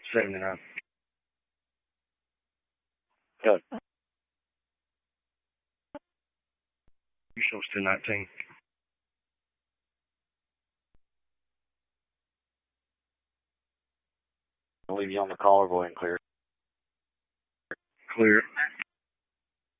79. Good. You shows 219. I'll leave you on the caller, go ahead and clear. Clear.